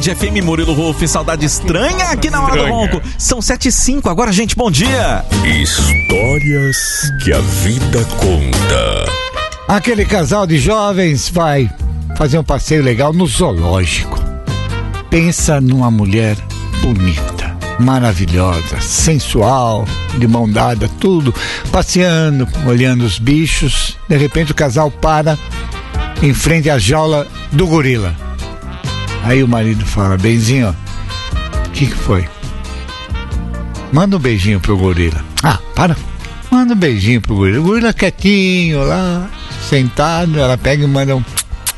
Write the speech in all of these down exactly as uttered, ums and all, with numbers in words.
Tarde F M, Murilo Rolf, saudade estranha aqui na Hora do Ronco. São sete e cinco agora, gente, bom dia. Histórias que a vida conta. Aquele casal de jovens vai fazer um passeio legal no zoológico. Pensa numa mulher bonita, maravilhosa, sensual, de mão dada, tudo, passeando, olhando os bichos. De repente o casal para em frente à jaula do gorila. Aí o marido fala: benzinho, o que que foi? Manda um beijinho pro gorila. Ah, para. Manda um beijinho pro gorila. O gorila quietinho lá, sentado, ela pega e manda um...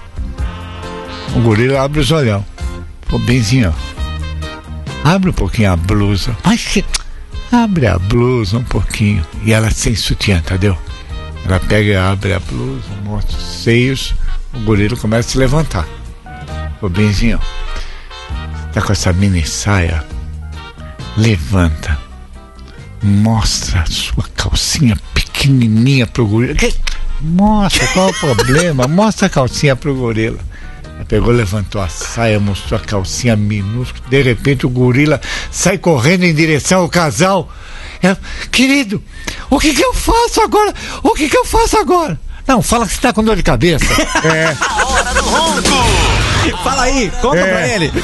O gorila abre os olhão. Pô, benzinho, abre um pouquinho a blusa. Mas que... Abre a blusa um pouquinho. E ela sem sutiã, entendeu? Ela pega e abre a blusa, mostra os seios. O gorila começa a se levantar. Ô, benzinho, tá com essa mini saia? Levanta. Mostra a sua calcinha pequenininha pro gorila. Que? Mostra, qual é o problema? Mostra a calcinha pro gorila. Ela pegou, levantou a saia, mostrou a calcinha minúscula. De repente o gorila sai correndo em direção ao casal. Ela: querido, o que que eu faço agora? O que que eu faço agora? Não, fala que você tá com dor de cabeça. É. A Hora do Ronco. Fala aí, conta é. pra ele.